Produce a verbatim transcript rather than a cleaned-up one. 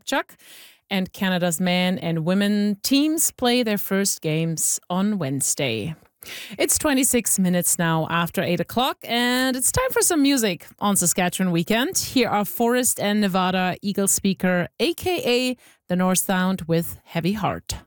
Nukchuk. And Canada's men and women teams play their first games on Wednesday. It's twenty-six minutes now after eight o'clock, and it's time for some music on Saskatchewan Weekend. Here are Forest and Nevada Eagle Speaker, a k a the North Sound, with Heavy Heart.